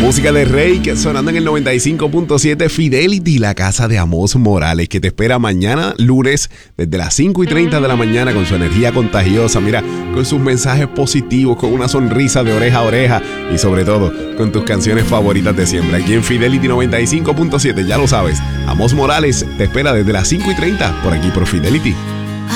música de Rey que sonando en el 95.7 Fidelity, la casa de Amos Morales, que te espera mañana lunes desde las 5:30 de la mañana con su energía contagiosa, mira, con sus mensajes positivos, con una sonrisa de oreja a oreja y sobre todo con tus canciones favoritas de siempre. Aquí en Fidelity 95.7, ya lo sabes, Amos Morales te espera desde las 5:30 por aquí por Fidelity.